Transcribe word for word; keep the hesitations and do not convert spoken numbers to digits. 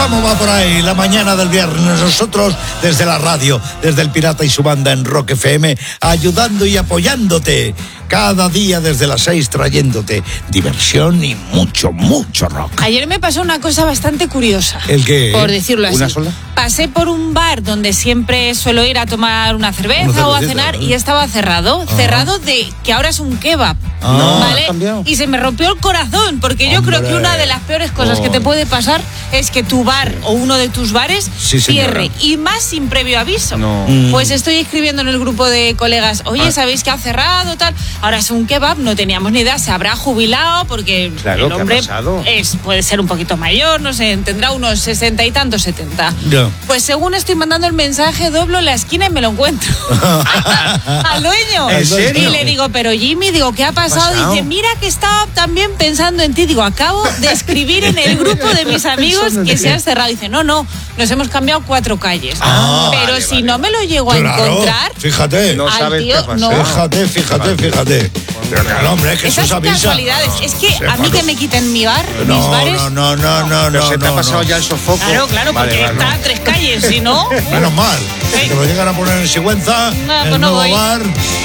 ¿Cómo va por ahí la mañana del viernes? Nosotros desde la radio, desde el Pirata y su banda en Rock F M, ayudando y apoyándote. Cada día desde las seis trayéndote diversión y mucho, mucho rock. Ayer me pasó una cosa bastante curiosa. ¿El qué? Por decirlo así. ¿Una sola? Pasé por un bar donde siempre suelo ir a tomar una cerveza Una o a cervecita, cenar ¿eh? y estaba cerrado. Ajá. Cerrado de que ahora es un kebab. Ah, ¿vale? ¿ha cambiado? Y se me rompió el corazón porque yo Hombre. creo que una de las peores cosas Oh. que te puede pasar es que tu bar o uno de tus bares Sí, señora. cierre. Y más sin previo aviso. No. Mm. Pues estoy escribiendo en el grupo de colegas, oye, Ah. ¿sabéis que ha cerrado tal? Ahora es un kebab, no teníamos ni idea, se habrá jubilado porque Claro, el ¿qué ha hombre pasado? es, puede ser un poquito mayor, no sé, tendrá unos sesenta y tantos, setenta. Ya. Pues según estoy mandando el mensaje, doblo la esquina y me lo encuentro. Al dueño. ¿En serio? Y le digo, pero Jimmy, digo, ¿qué ha pasado? pasado? Dice, mira que estaba también pensando en ti. Digo, acabo de escribir en el grupo de mis amigos Pensando en que ti. se han cerrado. Dice, no, no, nos hemos cambiado cuatro calles. Ah, pero vale, si vale, no me lo llego a Claro, encontrar, fíjate. No al sabes tío, qué ha no. pasado. Fíjate, fíjate, fíjate. Pero claro, hombre, es que esas eso se avisa. casualidades. Es que Sí, a mí claro. que me quiten mi bar, mis No, bares. no, no, no, no, Pero no. se te no, ha pasado no. ya el sofoco. Claro, claro, Vale, porque vale. está a tres calles, si no. Menos mal. Sí. Que lo llegan a poner en Sigüenza, No, el pues no nuevo voy. bar.